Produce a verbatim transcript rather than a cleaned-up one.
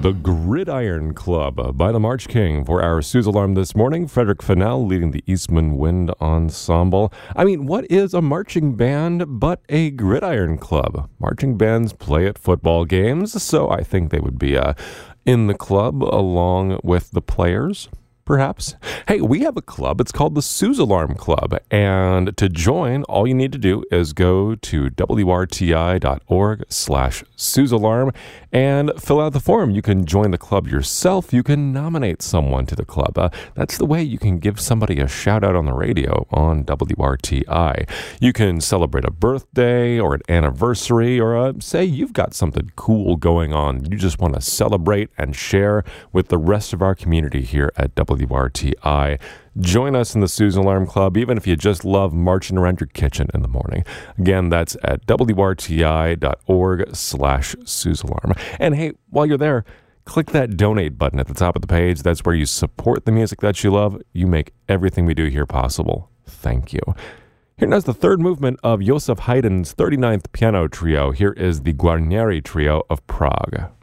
The Gridiron Club by the March King for our Suze Alarm this morning. Frederick Fennell leading the Eastman Wind Ensemble. I mean, what is a marching band but a gridiron club? Marching bands play at football games, so I think they would be uh, in the club along with the players. Perhaps. Hey, we have a club. It's called the Suze Alarm Club. And to join, all you need to do is go to wrti.org slash Suze Alarm and fill out the form. You can join the club yourself. You can nominate someone to the club. Uh, that's the way you can give somebody a shout out on the radio on W R T I. You can celebrate a birthday or an anniversary, or uh, say you've got something cool going on. You just want to celebrate and share with the rest of our community here at W R T I. Join us in the Suze Alarm Club, even if you just love marching around your kitchen in the morning. Again, that's at wrti.org slash Suze Alarm. And hey, while you're there, click that donate button at the top of the page. That's where you support the music that you love. You make everything we do here possible. Thank you. Here now is the third movement of Joseph Haydn's thirty-ninth Piano Trio. Here is the Guarnieri Trio of Prague.